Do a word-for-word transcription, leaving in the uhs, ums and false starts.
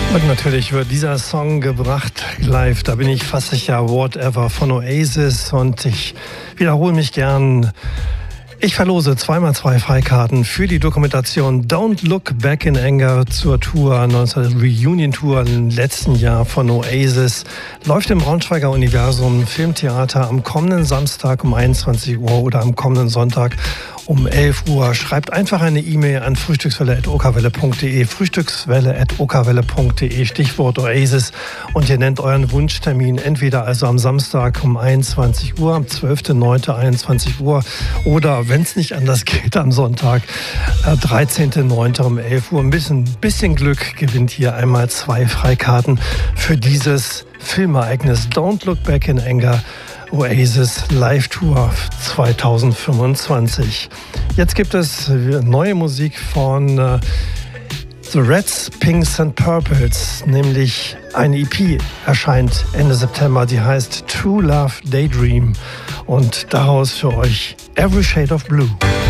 Und natürlich wird dieser Song gebracht live, da bin ich fast sicher, Whatever von Oasis, und ich wiederhole mich gern. Ich verlose zweimal zwei Freikarten für die Dokumentation Don't Look Back in Anger zur Tour, neunzehn Reunion Tour im letzten Jahr von Oasis. Läuft im Braunschweiger Universum Filmtheater am kommenden Samstag um einundzwanzig Uhr oder am kommenden Sonntag um elf Uhr. Schreibt einfach eine E-Mail an frühstückswelle at okerwelle punkt de, frühstückswelle at okerwelle punkt de, Stichwort Oasis, und ihr nennt euren Wunschtermin, entweder also am Samstag um einundzwanzig Uhr, am zwölften neunten einundzwanzig Uhr, oder wenn es nicht anders geht, am Sonntag, äh, dreizehnten neunten um elf Uhr. Ein bisschen, bisschen Glück gewinnt hier einmal zwei Freikarten für dieses Filmereignis Don't Look Back in Anger, Oasis Live Tour zwanzig fünfundzwanzig. Jetzt gibt es neue Musik von äh, The Reds, Pinks and Purples, nämlich eine E P erscheint Ende September, die heißt True Love Daydream, und daraus für euch Every Shade of Blue.